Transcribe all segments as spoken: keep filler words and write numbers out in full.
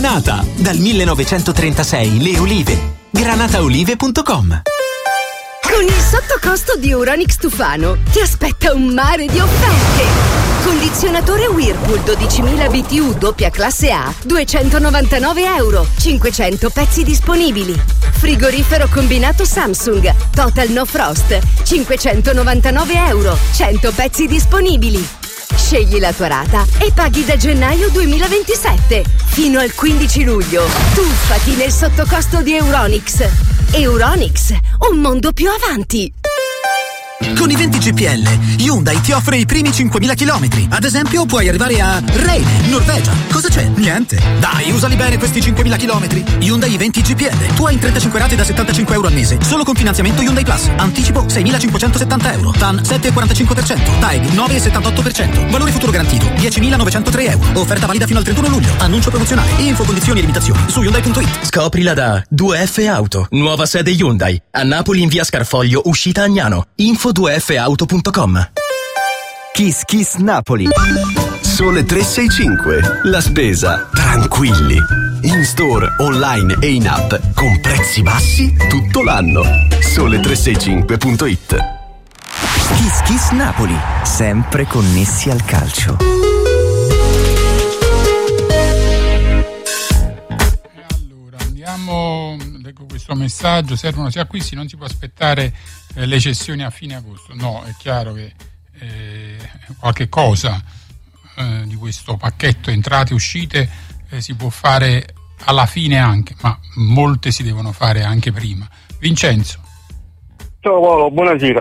Granata, dal millenovecentotrentasei le olive. granataolive punto com. Con il sottocosto di Euronics Tufano ti aspetta un mare di offerte. Condizionatore Whirlpool dodicimila B T U doppia classe A, duecentonovantanove euro, cinquecento pezzi disponibili. Frigorifero combinato Samsung, Total No Frost, cinquecentonovantanove euro, cento pezzi disponibili. Scegli la tua rata e paghi da gennaio duemilaventisette. Fino al quindici luglio. Tuffati nel sottocosto di Euronics. Euronics, un mondo più avanti. Con i venti G P L, Hyundai ti offre i primi cinquemila chilometri. Ad esempio, puoi arrivare a Reine, Norvegia. Cosa c'è? Niente. Dai, usali bene questi cinquemila chilometri. Hyundai venti G P L. Tu hai in trentacinque rate da settantacinque euro al mese. Solo con finanziamento Hyundai Plus. Anticipo seimilacinquecentosettanta euro. T A N sette virgola quarantacinque per cento. T A E G nove virgola settantotto per cento. Valore futuro garantito diecimilanovecentotré euro. Offerta valida fino al trentuno luglio. Annuncio promozionale. Info, condizioni e limitazioni su Hyundai punto it. Scoprila da due F Auto. Nuova sede Hyundai. A Napoli in via Scarfoglio, uscita Agnano. Info due f auto punto com. Kiss Kiss Napoli. Sole tre sei cinque. La spesa tranquilli. In store, online e in app con prezzi bassi tutto l'anno. Sole tre sei cinque punto it. Kiss Kiss Napoli, sempre connessi al calcio. Allora andiamo, leggo questo messaggio: servono sia acquisti, non si può aspettare eh, le cessioni a fine agosto. No, è chiaro che eh, qualche cosa eh, di questo pacchetto entrate e uscite eh, si può fare alla fine anche, ma molte si devono fare anche prima. Vincenzo. Ciao Paolo, buonasera.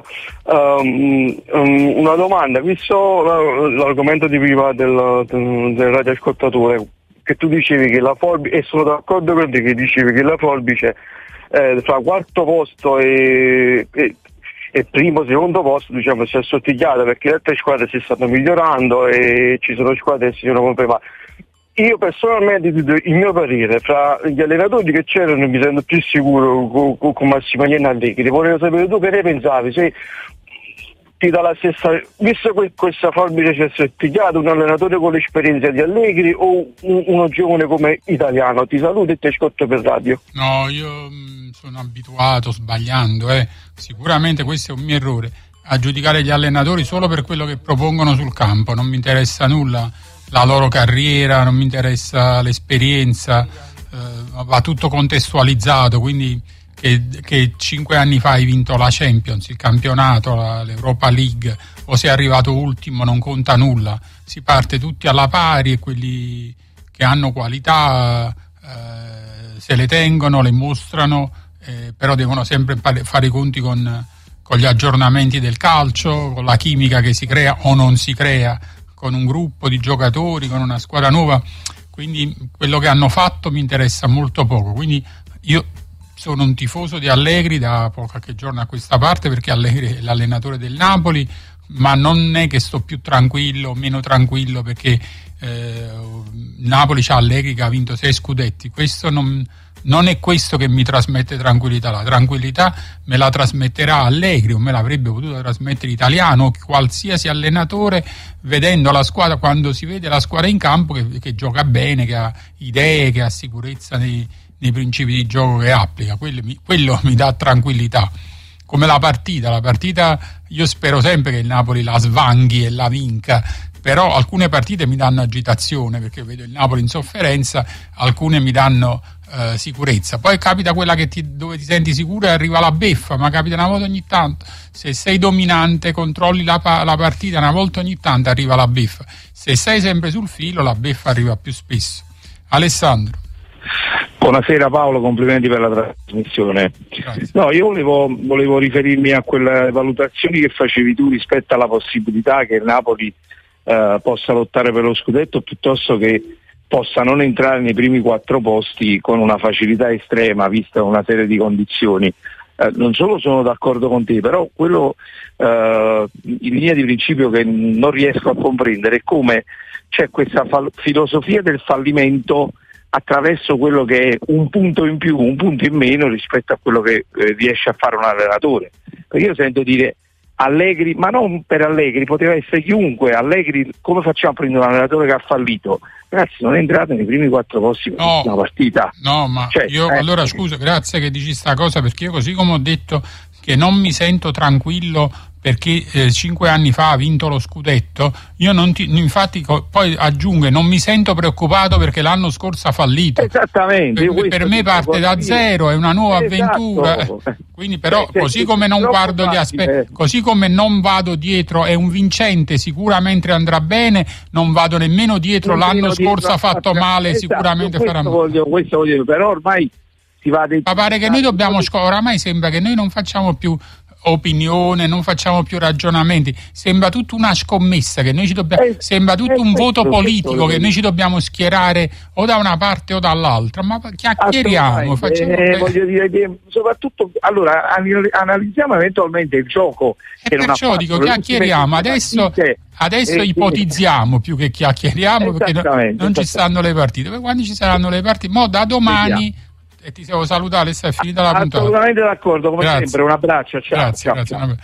Um, um, una domanda, visto l'argomento di prima del, del radioascoltatore, che tu dicevi che la forbice, e sono d'accordo con te che dicevi che la forbice eh, fra quarto posto e, e, e primo, secondo posto, diciamo, si è assottigliata, perché le altre squadre si stanno migliorando e ci sono squadre che si sono confermate. Io personalmente, il mio parere, fra gli allenatori che c'erano mi sento più sicuro con, con, con Massimiliano Allegri. Volevo sapere tu che ne pensavi, se ti dà la stessa, visto che questa forbice si è assottigliata, un allenatore con l'esperienza di Allegri o un, uno giovane come Italiano? Ti saluto e ti ascolto per radio. No, io mh, sono abituato, sbagliando, eh. Sicuramente questo è un mio errore, a giudicare gli allenatori solo per quello che propongono sul campo. Non mi interessa nulla la loro carriera, non mi interessa l'esperienza, eh, va tutto contestualizzato, quindi che, che cinque anni fa hai vinto la Champions, il campionato, la, l'Europa League, o sei arrivato ultimo non conta nulla, si parte tutti alla pari e quelli che hanno qualità eh, se le tengono, le mostrano, eh, però devono sempre fare i conti con, con gli aggiornamenti del calcio, con la chimica che si crea o non si crea, con un gruppo di giocatori, con una squadra nuova. Quindi quello che hanno fatto mi interessa molto poco. Quindi io sono un tifoso di Allegri da qualche giorno a questa parte, perché Allegri è l'allenatore del Napoli, ma non è che sto più tranquillo o meno tranquillo perché eh, Napoli c'ha Allegri che ha vinto sei scudetti. Questo non, non è questo che mi trasmette tranquillità. La tranquillità me la trasmetterà Allegri, o me l'avrebbe potuto trasmettere Italiano o qualsiasi allenatore, vedendo la squadra, quando si vede la squadra in campo che, che gioca bene, che ha idee, che ha sicurezza nei, nei principi di gioco che applica. Quello mi, quello mi dà tranquillità. Come la partita, la partita io spero sempre che il Napoli la svanghi e la vinca, però alcune partite mi danno agitazione perché vedo il Napoli in sofferenza, alcune mi danno eh, sicurezza. Poi capita quella che ti, dove ti senti sicuro e arriva la beffa, ma capita una volta ogni tanto. Se sei dominante, controlli la, la partita, una volta ogni tanto arriva la beffa. Se sei sempre sul filo, la beffa arriva più spesso. Alessandro. Buonasera Paolo, complimenti per la trasmissione. Grazie. No, io volevo, volevo riferirmi a quelle valutazioni che facevi tu rispetto alla possibilità che il Napoli eh, possa lottare per lo scudetto, piuttosto che possa non entrare nei primi quattro posti con una facilità estrema, vista una serie di condizioni. Eh, non solo sono d'accordo con te, però quello eh, in linea di principio che non riesco a comprendere è come c'è questa fa- filosofia del fallimento attraverso quello che è un punto in più, un punto in meno rispetto a quello che eh, riesce a fare un allenatore. Perché io sento dire Allegri, ma non per Allegri, poteva essere chiunque. Allegri, come facciamo a prendere un allenatore che ha fallito? Ragazzi, non è entrato nei primi quattro posti per no, una partita. No, ma cioè, io eh, allora scusa, grazie che dici sta cosa, perché io così come ho detto che non mi sento tranquillo perché eh, cinque anni fa ha vinto lo scudetto, io non ti, infatti co- poi aggiungo, non mi sento preoccupato perché l'anno scorso ha fallito. Esattamente. Per, per me parte da zero, è una nuova esatto. avventura. Quindi però eh, così come non guardo gli aspetti, così come non vado dietro, è un vincente, sicuramente andrà bene, non vado nemmeno dietro, non l'anno scorso dietro, ha fatto male, esatto, sicuramente farà male. Voglio, questo voglio, però ormai si va dei... Ma pare che noi dobbiamo, oramai sembra che noi non facciamo più opinione, non facciamo più ragionamenti, sembra tutta una scommessa che noi ci dobbiamo, eh, sembra tutto eh, un voto politico che noi ci dobbiamo schierare o da una parte o dall'altra, ma chiacchieriamo, facciamo eh, voglio dire che soprattutto allora analizziamo eventualmente il gioco e che perciò non ha dico chiacchieriamo adesso partite, adesso eh, ipotizziamo più che chiacchieriamo perché non, non ci stanno le partite, poi quando ci saranno le partite, mo da domani vediamo. E ti devo salutare, è finita la puntata. Assolutamente d'accordo, come grazie. sempre, un abbraccio, ciao. Grazie, ciao, grazie. ciao.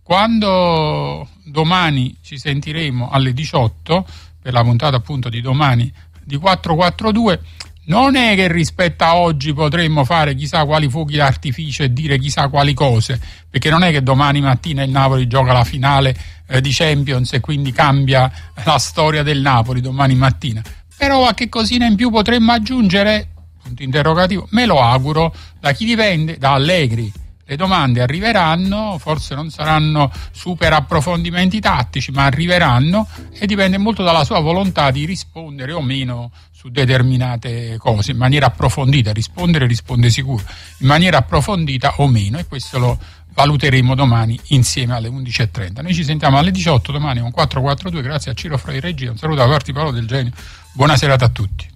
Quando domani ci sentiremo alle diciotto, per la puntata appunto di domani di quattro quattro due, non è che rispetto a oggi potremmo fare chissà quali fuochi d'artificio e dire chissà quali cose, perché non è che domani mattina il Napoli gioca la finale eh, di Champions e quindi cambia la storia del Napoli domani mattina, però a che cosina in più potremmo aggiungere? Punto interrogativo. Me lo auguro. Da chi dipende? Da Allegri. Le domande arriveranno, forse non saranno super approfondimenti tattici, ma arriveranno e dipende molto dalla sua volontà di rispondere o meno su determinate cose in maniera approfondita. Rispondere risponde sicuro, in maniera approfondita o meno, e questo lo valuteremo domani insieme alle undici e trenta. Noi ci sentiamo alle diciotto domani con quattro quattro due. Grazie a Ciro Fra di Regia. Un saluto da parte di Paolo Del Genio. Buona serata a tutti.